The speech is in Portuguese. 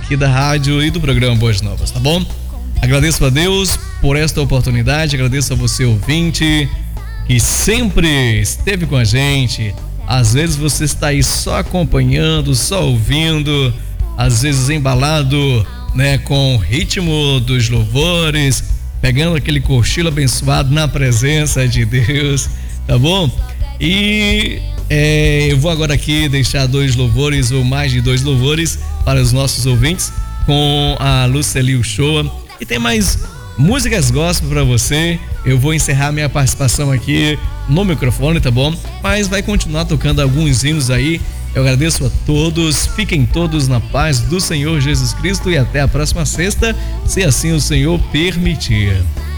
aqui da rádio e do programa Boas Novas, tá bom? Agradeço a Deus por esta oportunidade, agradeço a você ouvinte que sempre esteve com a gente. Às vezes você está aí só acompanhando, só ouvindo, às vezes embalado, né, com o ritmo dos louvores, pegando aquele cochilo abençoado na presença de Deus, tá bom? E eu vou agora aqui deixar 2 louvores ou mais de 2 louvores para os nossos ouvintes com a Luceli Uchoa, e tem mais músicas gospel para você. Eu vou encerrar minha participação aqui no microfone, tá bom? Mas vai continuar tocando alguns hinos aí. Eu agradeço a todos, fiquem todos na paz do Senhor Jesus Cristo e até a próxima sexta, se assim o Senhor permitir.